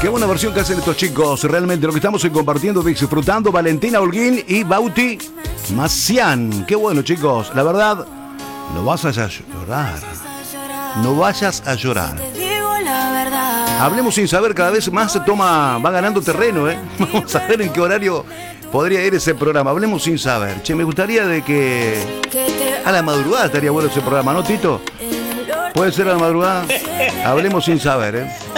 Qué buena versión que hacen estos chicos. Realmente lo que estamos compartiendo, disfrutando. Valentina Holguín y Bauti Macián. Qué bueno, chicos. La verdad, no vayas a llorar. No vayas a llorar. Hablemos sin saber, cada vez más va ganando terreno, ¿eh? Vamos a ver en qué horario podría ir ese programa. Hablemos sin saber. Che, me gustaría de que a la madrugada estaría bueno ese programa, ¿no, Tito? Puede ser a la madrugada. Hablemos sin saber, ¿eh?